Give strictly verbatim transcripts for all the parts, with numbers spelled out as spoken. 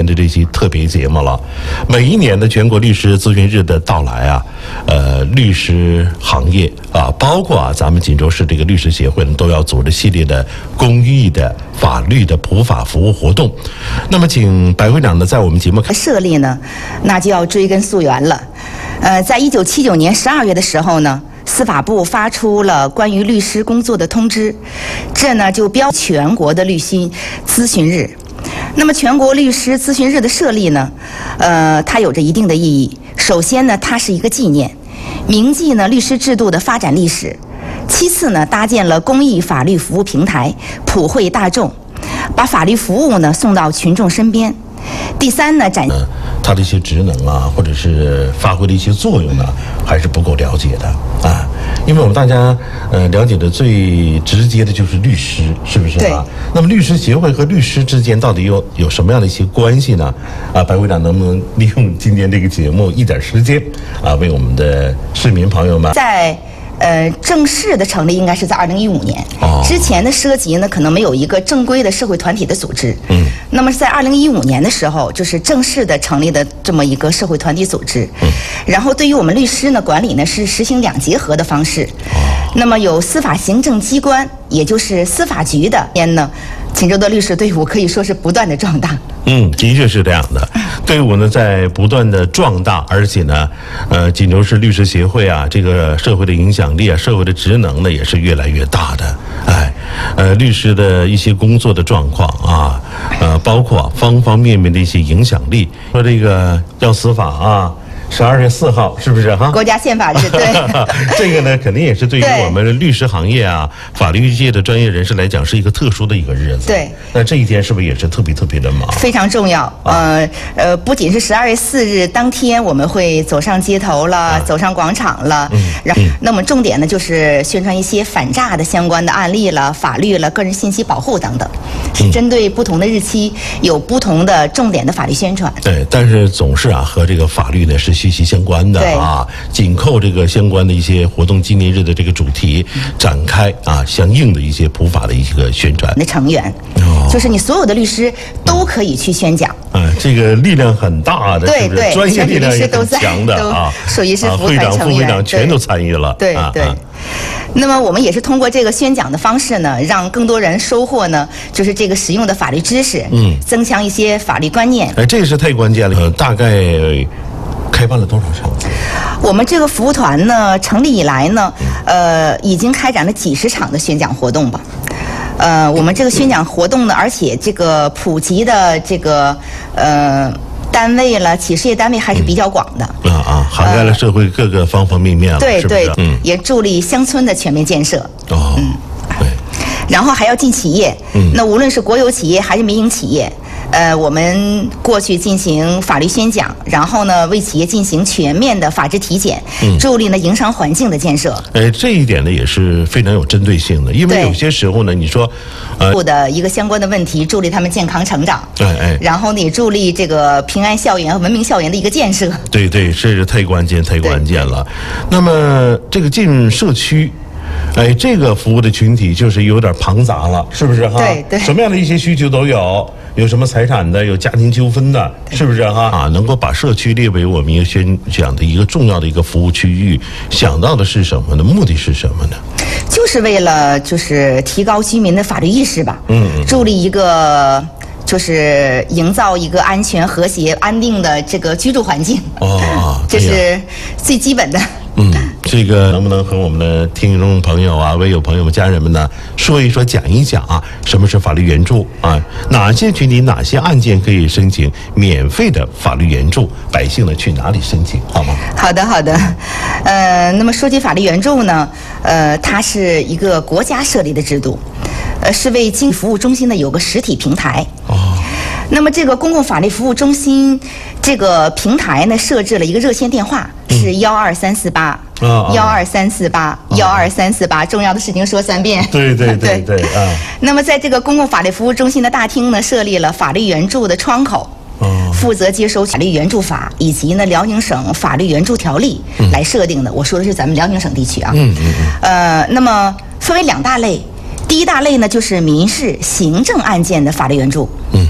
年的这期特别节目了。每一年的全国律师咨询日的到来啊，呃，律师行业啊，包括啊咱们锦州市这个律师协会呢，都要组织系列的公益的法律的普法服务活动。那么，请白会长呢，在我们节目设立呢，那就要追根溯源了。呃，在一九七九年十二月的时候呢，司法部发出了关于律师工作的通知，这呢就标全国的律师咨询日。那么全国律师咨询日的设立呢，呃，它有着一定的意义。首先呢，它是一个纪念，铭记呢律师制度的发展历史；其次呢，搭建了公益法律服务平台，普惠大众，把法律服务呢送到群众身边。第三呢，展它的一些职能啊，或者是发挥的一些作用呢，还是不够了解的啊。因为我们大家呃了解的最直接的就是律师，是不是啊？那么律师协会和律师之间到底有有什么样的一些关系呢？啊，白会长能不能利用今天这个节目一点时间啊，为我们的市民朋友们在。呃，正式的成立应该是在二零一五年。哦。之前的涉及呢，可能没有一个正规的社会团体的组织。嗯。那么在二零一五年的时候，就是正式的成立的这么一个社会团体组织。嗯。然后对于我们律师呢，管理呢是实行两结合的方式。哦。那么有司法行政机关，也就是司法局的边呢，锦州的律师队伍可以说是不断的壮大。 嗯，的确是这样的。队伍呢在不断的壮大，而且呢，呃，锦州市律师协会啊，这个社会的影响力啊，社会的职能呢，也是越来越大的。哎，呃，律师的一些工作的状况啊，呃，包括方方面面的一些影响力。说这个要司法啊。十二月四号是不是哈？ 国家宪法日，对。 这个呢，肯定也是对于我们律师行业啊、法律界的专业人士来讲，是一个特殊的一个日子。 对。 那这一天是不是也是特别特别的忙？ 非常重要。呃呃，不仅是十二月四日当天我们会走上街头了，啊、走上广场了。嗯。然后，那么重点呢，就是宣传一些反诈的相关的案例了、法律了、个人信息保护等等，是针对不同的日期有不同的重点的法律宣传。 对，但是总是啊，和这个法律呢是息息相关的啊，紧扣这个相关的一些活动纪念日的这个主题，展开啊相应的一些普法的一个宣传。 的成员，哦、就是你所有的律师都可以去宣讲。 嗯，这个力量很大的，是不是？专业力量也很强的啊， 属于是会长、副会长全都参与了。 对对。啊那么我们也是通过这个宣讲的方式呢，让更多人收获呢，就是这个实用的法律知识，嗯，增强一些法律观念。 哎，这个是太关键了。呃，大概开办了多少场？ 我们这个服务团呢，成立以来呢，呃，已经开展了几十场的宣讲活动吧。呃，我们这个宣讲活动呢，而且这个普及的这个呃。单位了，企事业单位还是比较广的。 啊啊，涵盖了社会各个方方面面了， 对对， 嗯， 也助力乡村的全面建设。 哦，嗯，对。 然后还要进企业，嗯，那无论是国有企业还是民营企业，呃，我们过去进行法律宣讲，然后呢，为企业进行全面的法治体检，嗯，助力呢营商环境的建设。 哎，这一点呢也是非常有针对性的，因为有些时候呢，你说， 呃，的一个相关的问题，助力他们健康成长， 哎哎， 然后呢也助力这个平安校园和文明校园的一个建设。 对对，这是太关键太关键了。那么这个进社区。哎，这个服务的群体就是有点庞杂了，是不是哈？ 对对， 什么样的一些需求都有，有什么财产的，有家庭纠纷的，是不是哈？啊，能够把社区列为我们一个宣讲的一个重要的一个服务区域，想到的是什么呢？目的是什么呢？ 就是为了就是提高居民的法律意识吧，嗯，嗯助力一个。就是营造一个安全、和谐、安定的这个居住环境。哦，这是最基本的。 嗯，这个能不能和我们的听众朋友啊、微友朋友们、家人们呢，说一说、讲一讲啊，什么是法律援助啊？哪些群体、哪些案件可以申请免费的法律援助？百姓呢去哪里申请？好吗？ 好的，好的。呃，那么说起法律援助呢，呃，它是一个国家设立的制度。呃，是为经服务中心呢有个实体平台。哦。那么这个公共法律服务中心这个平台呢，设置了一个热线电话，是幺二三四八，幺二三四八，幺二三四八。重要的事情说三遍。 对对对对啊。 那么在这个公共法律服务中心的大厅呢，设立了法律援助的窗口。哦。负责接收法律援助法以及呢辽宁省法律援助条例来设定的。我说的是咱们辽宁省地区啊。嗯嗯嗯。呃，那么分为两大类。第一大类呢，就是民事行政案件的法律援助。嗯，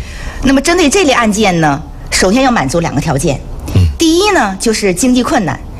那么针对这类案件呢，首先要满足两个条件。第一呢，就是经济困难，